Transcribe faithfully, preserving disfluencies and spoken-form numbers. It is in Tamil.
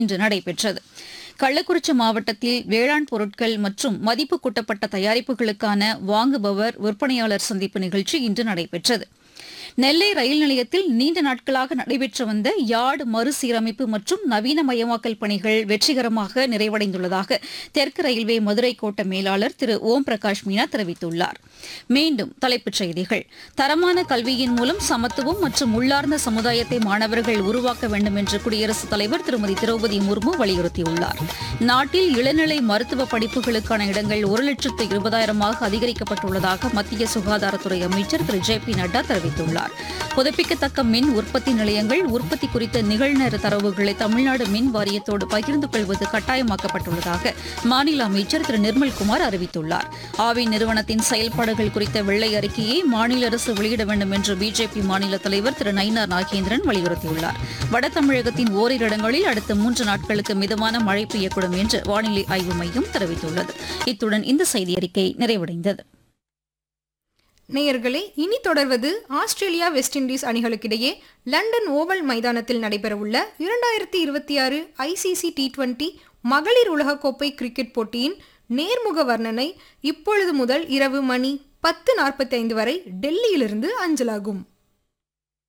இன்று நடைபெற்றது. கள்ளக்குறிச்சி மாவட்டத்தில் வேளாண் பொருட்கள் மற்றும் மதிப்பு கூட்டப்பட்ட தயாரிப்புகளுக்கான வாங்குபவர் விற்பனையாளர் சந்திப்பு நிகழ்ச்சி இன்று நடைபெற்றது. நெல்லை ரயில் நிலையத்தில் நீண்ட நாட்களாக நடைபெற்று வந்த யார்டு மறுசீரமைப்பு மற்றும் நவீனமயமாக்கல் பணிகள் வெற்றிகரமாக நிறைவடைந்துள்ளதாக தெற்கு ரயில்வே மதுரை கோட்ட மேலாளர் திரு ஓம் பிரகாஷ் மீனா தெரிவித்துள்ளார். மீண்டும் தலைப்புச் செய்திகள். தரமான கல்வியின் மூலம் சமத்துவம் மற்றும் உள்ளார்ந்த சமுதாயத்தை மாணவர்கள் உருவாக்க வேண்டும் என்று குடியரசுத் தலைவர் திருமதி திரௌபதி முர்மு வலியுறுத்தியுள்ளார். நாட்டில் இளநிலை மருத்துவ படிப்புகளுக்கான இடங்கள் ஒரு லட்சத்து இருபதாயிரமாக அதிகரிக்கப்பட்டுள்ளதாக மத்திய சுகாதாரத்துறை அமைச்சர் திரு ஜே பி நட்டா தெரிவித்துள்ளார். புதுப்பிக்கத்தக்க மின் உற்பத்தி நிலையங்கள் உற்பத்தி குறித்த நிகழ்நேர தரவுகளை தமிழ்நாடு மின் வாரியத்தோடு பகிர்ந்து கொள்வது கட்டாயமாக்கப்பட்டுள்ளதாக மாநில அமைச்சர் திரு நிர்மல்குமார் அறிவித்துள்ளார். ஆவி நிறுவனத்தின் செயல்பாடுகள் குறித்த வெள்ளை அறிக்கையை மாநில அரசு வெளியிட வேண்டும் என்று பிஜேபி மாநில தலைவர் திரு நயினார் நாகேந்திரன் வலியுறுத்தியுள்ளார். வட தமிழகத்தின் ஓரிரு இடங்களில் அடுத்த மூன்று நாட்களுக்கு மிதமான மழை பெய்யக்கூடும் என்று வானிலை ஆய்வு மையம் தெரிவித்துள்ளது. இத்துடன் இந்த செய்தியறிக்கை நிறைவடைந்தது. நேயர்களே, இனி தொடர்வது Australia west Indies அணிகளுக்கிடையே London oval மைதானத்தில் நடைபெறவுள்ள இரண்டாயிரத்தி இருபத்தி ஆறு ஐசிசி டி டுவெண்டி மகளிர் உலகக்கோப்பை கிரிக்கெட் போட்டியின் நேர்முக வர்ணனை இப்பொழுது முதல் இரவு மணி பத்து நாற்பத்தி ஐந்து வரை டெல்லியிலிருந்து அஞ்சலாகும்.